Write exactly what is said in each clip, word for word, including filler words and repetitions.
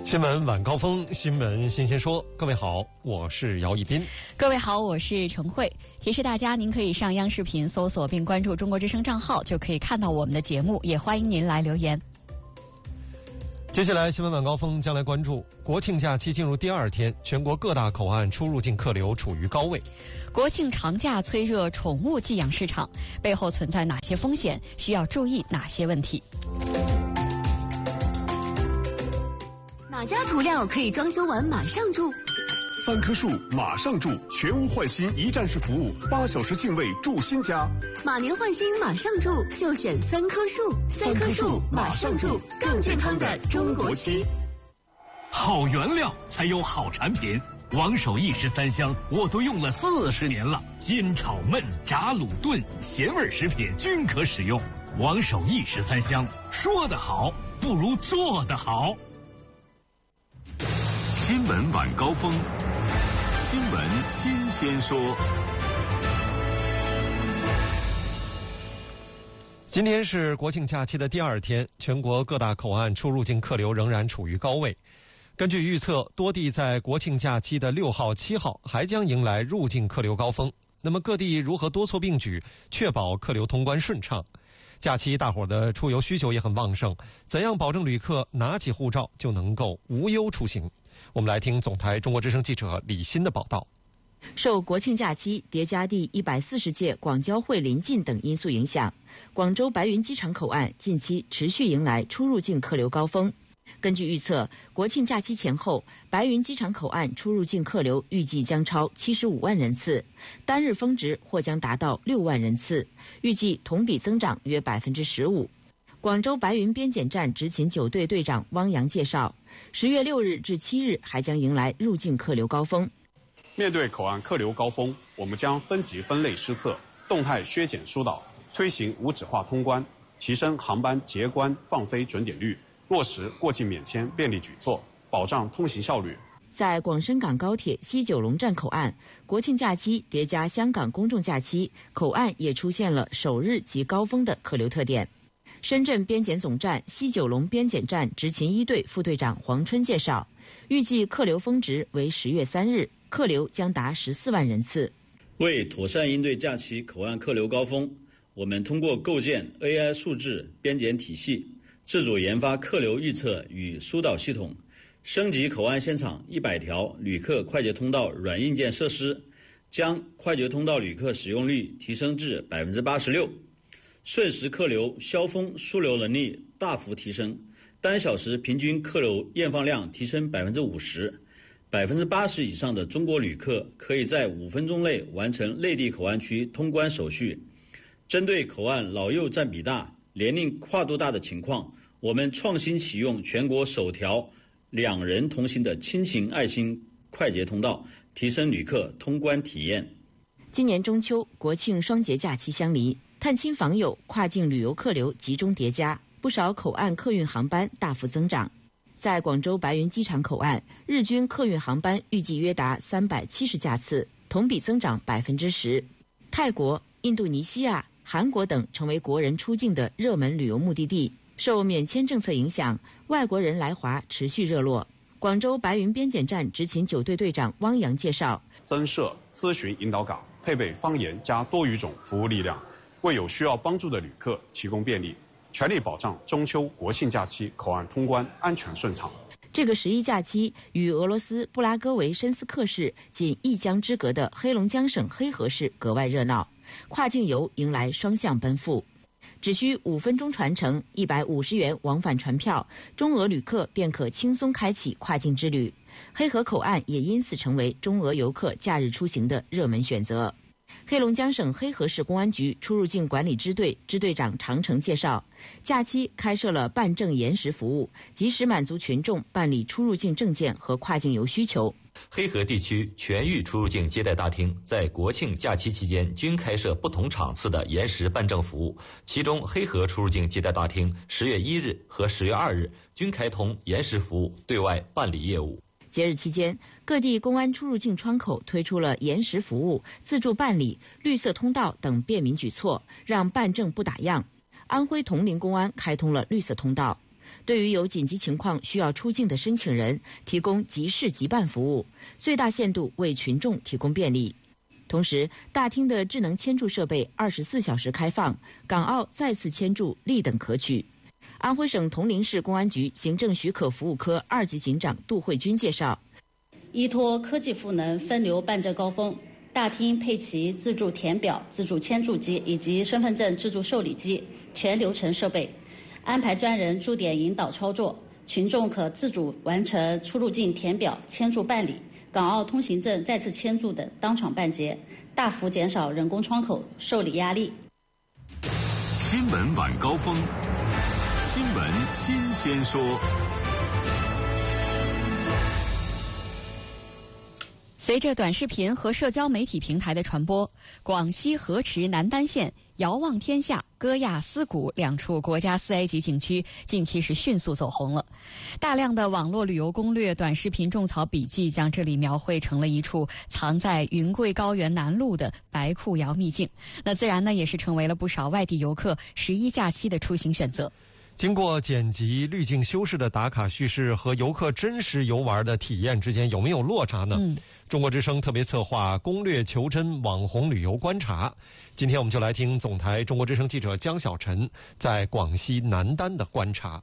新闻晚高峰，新闻新鲜说。各位好，我是姚一斌。 各位好，我是程慧。提示大家，您可以上央视频搜索并关注中国之声账号，就可以看到我们的节目，也欢迎您来留言。 接下来新闻晚高峰将来关注国庆假期进入第二天，全国各大口岸出入境客流处于高位。 国庆长假催热宠物寄养市场，背后存在哪些风险？需要注意哪些问题？ 哪家涂料可以装修完马上住？ 三棵树马上住，全屋换新一站式服务，八小时净位住新家。 马年换新马上住，就选三棵树。三棵树马上住，更健康的中国区。 好原料才有好产品，王守义十三香我都用了四十年了，煎炒焖炸卤炖咸味食品均可使用。王守义十三香，说得好不如做得好。 新闻晚高峰，新闻新鲜说。 今天是国庆假期的第二天，全国各大口岸出入境客流仍然处于高位。根据预测，多地在国庆假期的六号、七号还将迎来入境客流高峰。那么各地如何多措并举，确保客流通关顺畅？假期大伙儿的出游需求也很旺盛，怎样保证旅客拿起护照就能够无忧出行？我们来听总台中国之声记者李欣的报道。 受国庆假期叠加第一百四十届广交会临近等因素影响，广州白云机场口岸近期持续迎来出入境客流高峰。根据预测，国庆假期前后，白云机场口岸出入境客流预计将超七十五万人次，单日峰值或将达到六万人次，预计同比增长约百分之十五。广州白云边检站执勤九队队长汪洋介绍，十月六日至七日还将迎来入境客流高峰。 面对口岸客流高峰，我们将分级分类施策，动态削减疏导，推行无纸化通关，提升航班结关放飞准点率，落实过境免签便利举措，保障通行效率。 在广深港高铁西九龙站口岸，国庆假期叠加香港公众假期，口岸也出现了首日即高峰的客流特点。深圳边检总站西九龙边检站执勤一队副队长黄春介绍，预计客流峰值为十月三日，客流将达十四万人次。 为妥善应对假期口岸客流高峰，我们通过构建 A I 数字边检体系，自主研发客流预测与疏导系统，升级口岸现场一百条旅客快捷通道软硬件设施，将快捷通道旅客使用率提升至 百分之八十六。瞬时客流消峰枢纽能力大幅提升，单小时平均客流验放量提升 百分之五十， 百分之八十以上的中国旅客可以在五分钟内完成内地口岸区通关手续。针对口岸老幼占比大、年龄跨度大的情况，我们创新启用全国首条两人同行的亲情爱心快捷通道，提升旅客通关体验。 今年中秋、国庆双节假期相离，探亲访友、跨境旅游客流集中叠加，不少口岸客运航班大幅增长。在广州白云机场口岸，日均客运航班预计约达三百七十架次，同比增长百分之十。泰国、印度尼西亚、韩国等成为国人出境的热门旅游目的地。受免签政策影响，外国人来华持续热络。广州白云边检站执勤九队队长汪洋介绍， 增设咨询引导岗，配备方言加多语种服务力量，为有需要帮助的旅客提供便利，全力保障中秋国庆假期口岸通关安全顺畅。 这个十一假期与俄罗斯布拉戈维申斯克市仅一江之隔的黑龙江省黑河市格外热闹，跨境游迎来双向奔赴。只需五分钟传承，一百五十元往返船票，中俄旅客便可轻松开启跨境之旅。黑河口岸也因此成为中俄游客假日出行的热门选择。黑龙江省黑河市公安局出入境管理支队支队长常成介绍，假期开设了办证延时服务，及时满足群众办理出入境证件和跨境游需求。 黑河地区全域出入境接待大厅在国庆假期期间均开设不同场次的延时办证服务，其中黑河出入境接待大厅十月一日和十月二日均开通延时服务，对外办理业务。 节日期间，各地公安出入境窗口推出了延时服务、自助办理、绿色通道等便民举措，让办证不打烊。安徽铜陵公安开通了绿色通道。 对于有紧急情况需要出境的申请人，提供即事即办服务，最大限度为群众提供便利。同时，大厅的智能签注设备二十四小时开放，港澳再次签注立等可取。安徽省铜陵市公安局行政许可服务科二级警长杜慧君介绍， 依托科技赋能分流办证高峰，大厅配齐自助填表、自助签注机以及身份证自助受理机全流程设备，安排专人驻点引导操作，群众可自主完成出入境填表、签注办理、港澳通行证再次签注等当场办结，大幅减少人工窗口受理压力。 新闻晚高峰，新闻新鲜说。 随着短视频和社交媒体平台的传播，广西河池南丹县遥望天下、歌亚思谷两处国家四 A 级景区近期是迅速走红了。大量的网络旅游攻略、短视频种草笔记将这里描绘成了一处藏在云贵高原南麓的白库窑秘境，那自然呢也是成为了不少外地游客十一假期的出行选择。 经过剪辑、滤镜修饰的打卡叙事和游客真实游玩的体验之间有没有落差呢？嗯，中国之声特别策划攻略求真网红旅游观察，今天我们就来听总台中国之声记者江小晨在广西南丹的观察。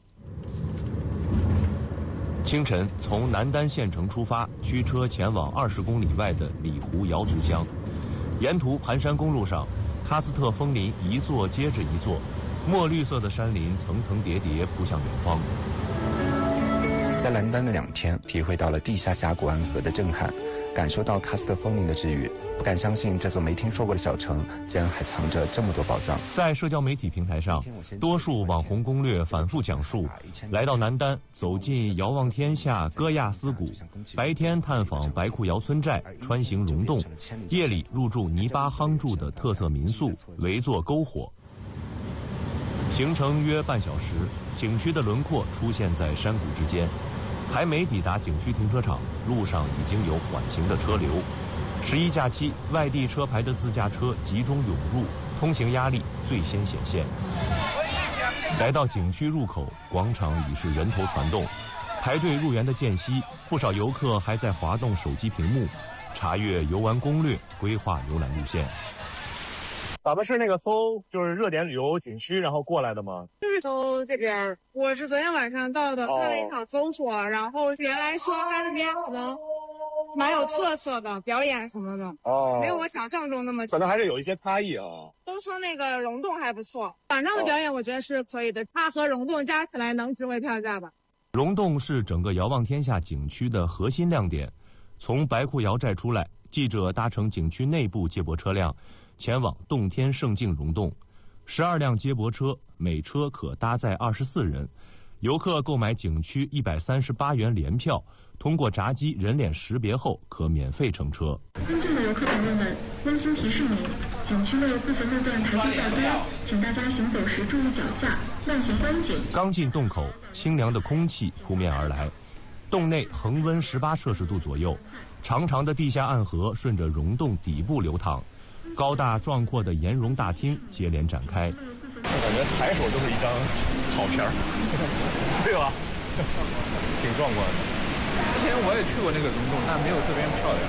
清晨从南丹县城出发，驱车前往二十公里外的里湖瑶族乡，沿途盘山公路上，喀斯特枫林一座接着一座，墨绿色的山林层层叠叠铺向远方。 在南丹的两天，体会到了地下峡谷安河的震撼，感受到喀斯特枫林的治愈，不敢相信这座没听说过的小城竟然还藏着这么多宝藏。 在社交媒体平台上，多数网红攻略反复讲述来到南丹，走进遥望天下、歌亚思谷，白天探访白库窑村寨，穿行溶洞，夜里入住泥巴夯筑的特色民宿，围坐篝火。行程约半小时，景区的轮廓出现在山谷之间，还没抵达景区停车场，路上已经有缓行的车流。十一假期，外地车牌的自驾车集中涌入，通行压力最先显现。来到景区入口，广场已是人头攒动，排队入园的间隙，不少游客还在滑动手机屏幕，查阅游玩攻略，规划游览路线。 咱们是那个搜就是热点旅游景区，然后过来的吗？ 就是搜这边，我是昨天晚上到的，看了一场搜索，哦、然后原来说它这边可能蛮有特色的表演什么的，哦，没有我想象中那么， 可能还是有一些差异啊。 都说那个溶洞还不错，晚上的表演我觉得是可以的，它和溶洞加起来能值回票价吧。 溶洞是整个遥望天下景区的核心亮点，从白库窑寨出来，记者搭乘景区内部接驳车辆。前往洞天胜境溶洞，十二辆接驳车，每车可搭载二十四人。游客购买景区一百三十八元联票，通过闸机人脸识别后可免费乘车。 尊敬的游客朋友们，温馨提示您，景区的部分路段台阶较多，请大家行走时注意脚下，慢行观景。 刚进洞口，清凉的空气扑面而来，洞内恒温十八摄氏度左右，长长的地下暗河顺着溶洞底部流淌。高大壮阔的岩溶大厅接连展开， 我感觉抬手就是一张好片儿，对吧？挺壮观的。 之前我也去过那个溶洞，但没有这边漂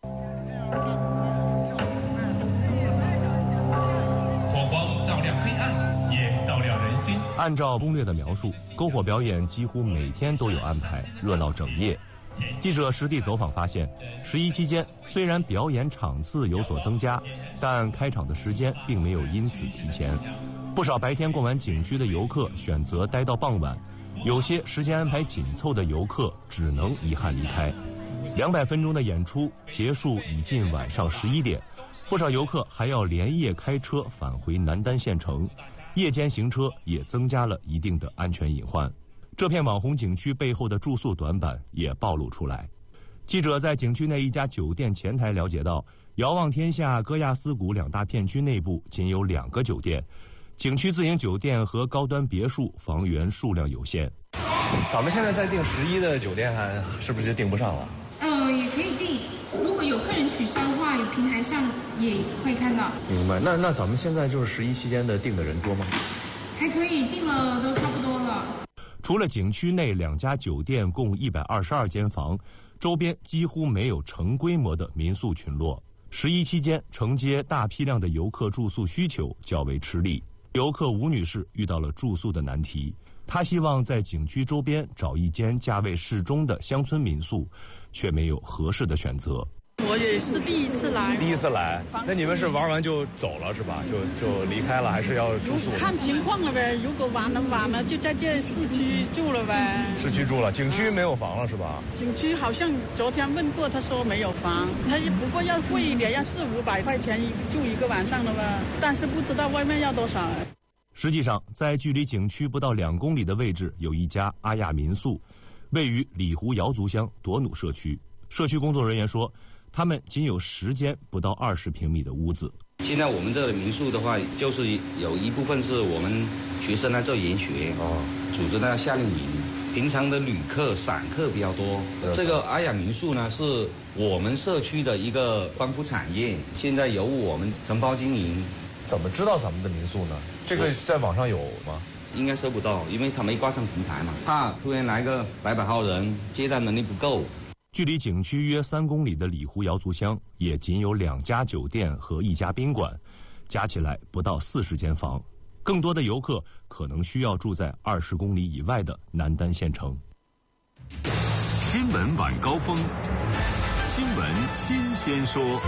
亮。火光照亮黑暗，也照亮人心。 按照攻略的描述，篝火表演几乎每天都有安排，热闹整夜。记者实地走访发现，十一期间虽然表演场次有所增加，但开场的时间并没有因此提前。不少白天逛完景区的游客选择待到傍晚，有些时间安排紧凑的游客只能遗憾离开。两百分钟的演出结束已近晚上十一点，不少游客还要连夜开车返回南丹县城，夜间行车也增加了一定的安全隐患。这片网红景区背后的住宿短板也暴露出来。记者在景区内一家酒店前台了解到，遥望天下、歌亚思谷两大片区内部仅有两个酒店，景区自营酒店和高端别墅房源数量有限。 咱们现在在订十一的酒店，还是不是就订不上了？ 呃，也可以订，如果有客人取消的话，有平台上也会看到。 明白。那那咱们现在就是十一期间的订的人多吗？ 还可以，订了都差不多了。 除了景区内两家酒店共一百二十二间房，周边几乎没有成规模的民宿群落。十一期间承接大批量的游客住宿需求较为吃力。游客吴女士遇到了住宿的难题，她希望在景区周边找一间价位适中的乡村民宿，却没有合适的选择。 我也是第一次来。 第一次来，那你们是玩完就走了是吧？就就离开了，还是要住宿？ 看情况了呗，如果玩了晚了，就在这市区住了呗。 市区住了，景区没有房了是吧？ 景区好像昨天问过，他说没有房，他不过要贵一点，要四五百块钱一住一个晚上的吧，但是不知道外面要多少。 实际上，在距离景区不到两公里的位置，有一家阿亚民宿，位于里湖瑶族乡朵努社区。社区工作人员说，他们仅有十间不到二十平米的屋子。 现在我们这里民宿的话，就是有一部分是我们学生在这研学，哦，组织的夏令营。平常的旅客、散客比较多。这个阿雅民宿呢，是我们社区的一个光伏产业，现在由我们承包经营。 怎么知道咱们的民宿呢？这个在网上有吗？ 应该搜不到，因为他没挂上平台嘛。怕突然来个百把号人，接待能力不够。 距离景区约三公里的里湖瑶族乡，也仅有两家酒店和一家宾馆，加起来不到四十间房。更多的游客可能需要住在二十公里以外的南丹县城。 新闻晚高峰，新闻新鲜说。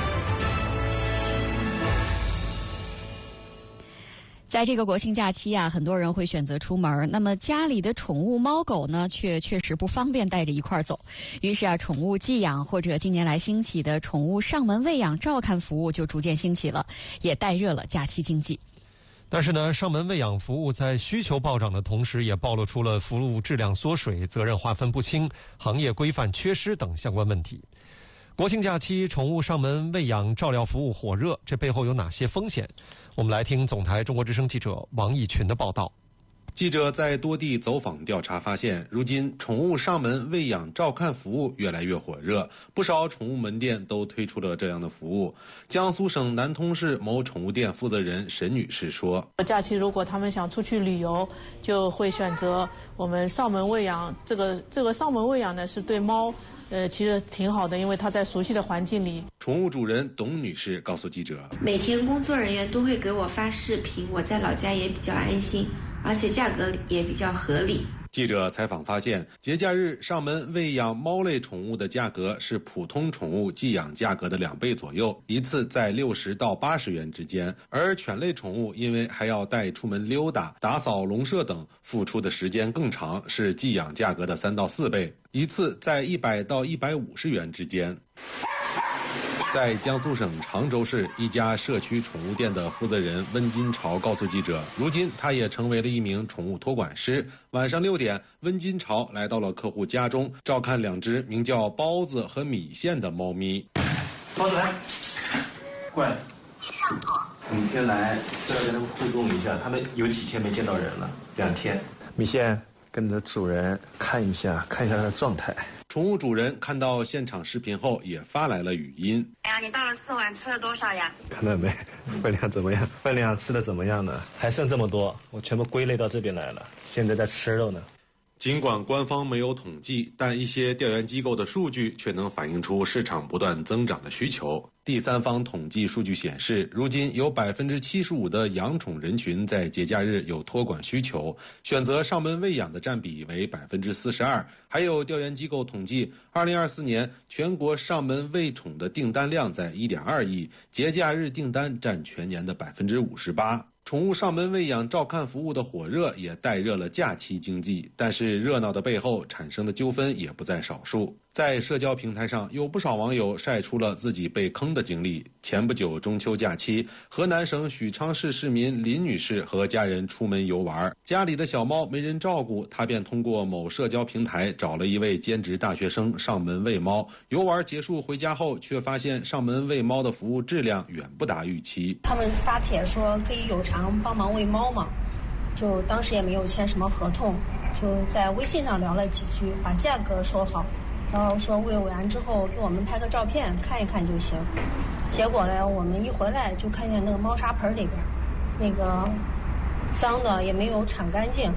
在这个国庆假期啊，很多人会选择出门，那么家里的宠物猫狗呢，却确实不方便带着一块儿走。于是啊，宠物寄养或者近年来兴起的宠物上门喂养照看服务就逐渐兴起了，也带热了假期经济。 但是呢，上门喂养服务在需求暴涨的同时，也暴露出了服务质量缩水、责任划分不清、行业规范缺失等相关问题。国庆假期宠物上门喂养照料服务火热，这背后有哪些风险？我们来听总台中国之声记者王义群的报道。 记者在多地走访调查发现，如今宠物上门喂养照看服务越来越火热，不少宠物门店都推出了这样的服务。江苏省南通市某宠物店负责人沈女士说， 假期如果他们想出去旅游，就会选择我们上门喂养。这个这个上门喂养呢，是对猫呃，其实挺好的，因为它在熟悉的环境里。 宠物主人董女士告诉记者， 每天工作人员都会给我发视频，我在老家也比较安心，而且价格也比较合理。 记者采访发现，节假日上门喂养猫类宠物的价格是普通宠物寄养价格的两倍左右，一次在六十到八十元之间。而犬类宠物因为还要带出门溜达、打扫笼舍等，付出的时间更长，是寄养价格的三到四倍，一次在一百到一百五十元之间。在江苏省常州市一家社区宠物店的负责人温金朝告诉记者，如今他也成为了一名宠物托管师。晚上六点，温金朝来到了客户家中，照看两只名叫包子和米线的猫咪。 包子来，过来。每天来都要跟他们互动一下，他们有几天没见到人了？两天。 米线跟着主人看一下，看一下他的状态。 宠物主人看到现场视频后也发来了语音。 哎呀，你到了四碗吃了多少呀？ 看到没？分量怎么样？分量吃的怎么样呢？还剩这么多，我全部归类到这边来了，现在在吃肉呢。 尽管官方没有统计，但一些调研机构的数据却能反映出市场不断增长的需求。第三方统计数据显示，如今有百分之七十五的养宠人群在节假日有托管需求，选择上门喂养的占比为百分之四十二。还有调研机构统计，二零二四年全国上门喂宠的订单量在一点二亿，节假日订单占全年的百分之五十八。宠物上门喂养照看服务的火热也带热了假期经济，但是热闹的背后产生的纠纷也不在少数。在社交平台上，有不少网友晒出了自己被坑的经历。前不久中秋假期，河南省许昌市市民林女士和家人出门游玩，家里的小猫没人照顾，她便通过某社交平台找了一位兼职大学生上门喂猫。游玩结束回家后，却发现上门喂猫的服务质量远不达预期。 他们发帖说可以有偿帮忙喂猫嘛，就当时也没有签什么合同，就在微信上聊了几句，把价格说好，然后说喂完之后给我们拍个照片看一看就行。结果呢，我们一回来就看见那个猫砂盆里边那个脏的也没有铲干净，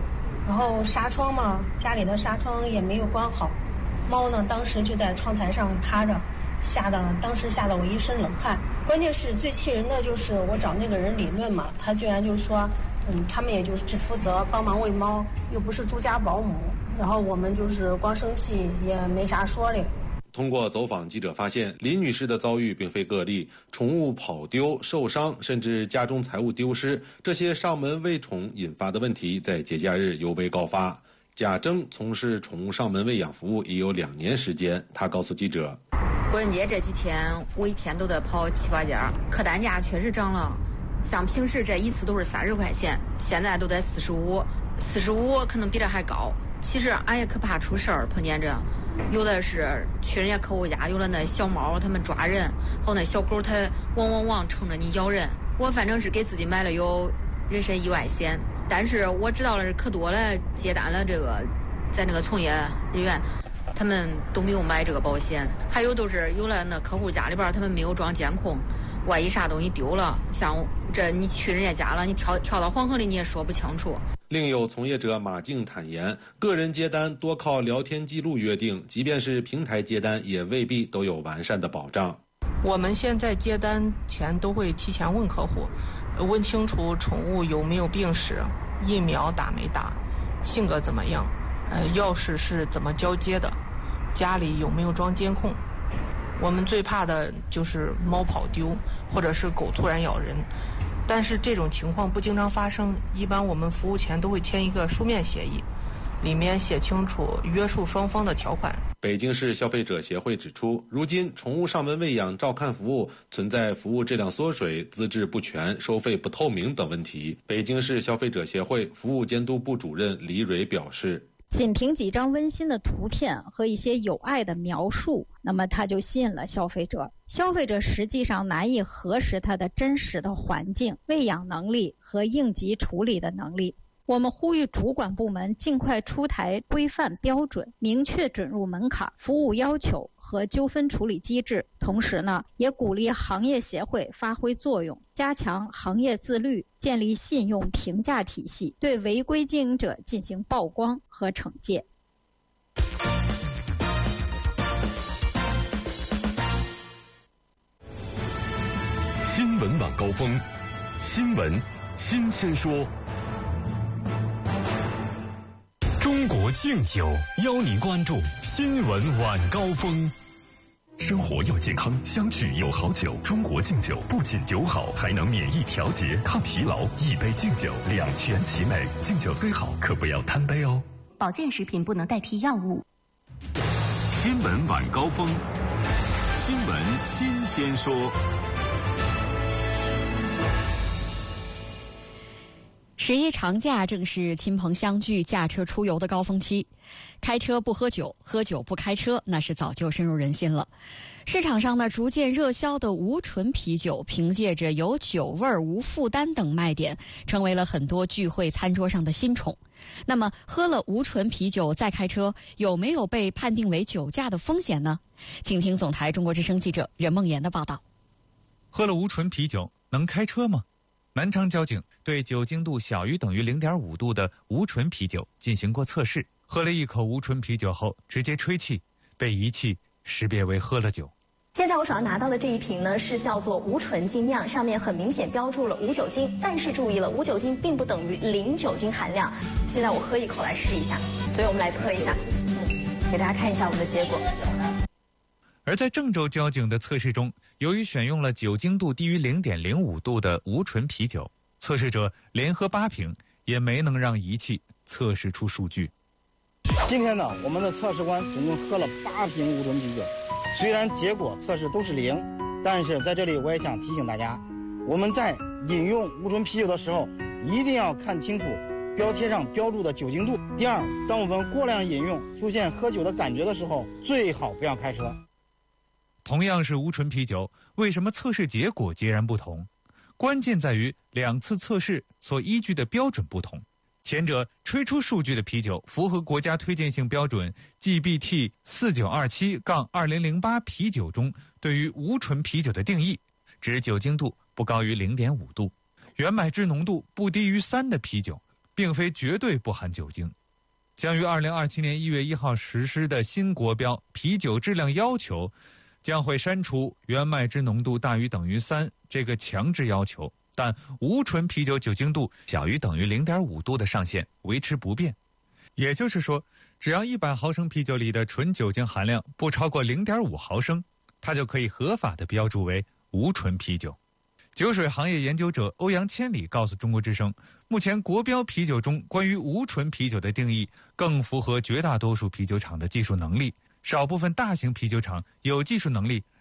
然后纱窗嘛，家里的纱窗也没有关好，猫呢当时就在窗台上趴着，吓得当时吓得我一身冷汗。关键是最气人的就是我找那个人理论嘛，他居然就说，嗯，他们也就是只负责帮忙喂猫，又不是住家保姆，然后我们就是光生气也没啥说的。 通过走访，记者发现林女士的遭遇并非个例，宠物跑丢、受伤，甚至家中财物丢失，这些上门喂宠引发的问题在节假日尤为高发。贾征从事宠物上门喂养服务已有两年时间，他告诉记者， 国庆节这几天我一天都得跑七八家，客单价确实涨了，像平时这一次都是三十块钱，现在都得四十五，四十五可能比这还高。其实俺也可怕出事儿，碰见这有的是去人家客户家，有的那小猫他们抓人，还有那小狗它汪汪汪冲着你咬人。我反正是给自己买了有人身意外险，但是我知道了可多了接单了这个在那个从业人员他们都没有买这个保险，还有都是有了那客户家里边他们没有装监控，万一啥东西丢了，像这你去人家家了，你跳跳到黄河里你也说不清楚。 另有从业者马静坦言，个人接单多靠聊天记录约定，即便是平台接单也未必都有完善的保障。 我们现在接单前都会提前问客户，问清楚宠物有没有病史，疫苗打没打，性格怎么样，呃，钥匙是怎么交接的，家里有没有装监控。我们最怕的就是猫跑丢，或者是狗突然咬人。但是这种情况不经常发生，一般我们服务前都会签一个书面协议，里面写清楚约束双方的条款。 北京市消费者协会指出，如今宠物上门喂养照看服务存在服务质量缩水、资质不全、收费不透明等问题。北京市消费者协会服务监督部主任李蕊表示， 仅凭几张温馨的图片和一些有爱的描述，那么它就吸引了消费者。消费者实际上难以核实它的真实的环境、喂养能力和应急处理的能力。我们呼吁主管部门尽快出台规范标准，明确准入门槛、服务要求和纠纷处理机制。同时呢，也鼓励行业协会发挥作用，加强行业自律，建立信用评价体系，对违规经营者进行曝光和惩戒。 新闻晚高峰，新闻新鲜说。中国敬酒邀您关注新闻晚高峰。生活要健康，相聚有好酒。中国敬酒不仅酒好，还能免疫调节、抗疲劳。一杯敬酒，两全其美。敬酒最好，可不要贪杯哦。 保健食品不能代替药物。 新闻晚高峰，新闻新鲜说。 十一长假正是亲朋相聚、驾车出游的高峰期，开车不喝酒，喝酒不开车，那是早就深入人心了。市场上呢，逐渐热销的无醇啤酒，凭借着有酒味儿、无负担等卖点，成为了很多聚会餐桌上的新宠。那么，喝了无醇啤酒再开车，有没有被判定为酒驾的风险呢？请听总台中国之声记者任梦妍的报道。 喝了无醇啤酒能开车吗？南昌交警对酒精度小于等于 零点五 度的无醇啤酒进行过测试，喝了一口无醇啤酒后直接吹气，被仪器识别为喝了酒。 现在我手上拿到的这一瓶呢，是叫做无醇精酿，上面很明显标注了无酒精，但是注意了，无酒精并不等于零酒精含量。现在我喝一口来试一下，所以我们来测一下，嗯，给大家看一下我们的结果。 而在郑州交警的测试中，由于选用了酒精度低于 零点零五 度的无醇啤酒，测试者连喝八瓶也没能让仪器测试出数据。 今天呢，我们的测试官总共喝了八瓶无醇啤酒，虽然结果测试都是零，但是在这里我也想提醒大家，我们在饮用无醇啤酒的时候，一定要看清楚标贴上标注的酒精度。第二，当我们过量饮用出现喝酒的感觉的时候，最好不要开车。 同样是无醇啤酒，为什么测试结果截然不同？关键在于两次测试所依据的标准不同。前者吹出数据的啤酒符合国家推荐性标准 G B T 四九二七二零零八 啤酒中对于无醇啤酒的定义，指酒精度不高于 零点五 度，原买制浓度不低于三的啤酒， 并非绝对不含酒精。将于二零二七年一月一号实施的新国标啤酒质量要求，将会删除原麦汁浓度大于等于三这个强制要求，但无醇啤酒酒精度小于等于 零点五 度的上限维持不变。也就是说，只要一百毫升啤酒里的纯酒精含量不超过 零点五 毫升，它就可以合法的标注为无醇啤酒。酒水行业研究者欧阳千里告诉中国之声，目前国标啤酒中关于无醇啤酒的定义更符合绝大多数啤酒厂的技术能力，少部分大型啤酒厂有技术能力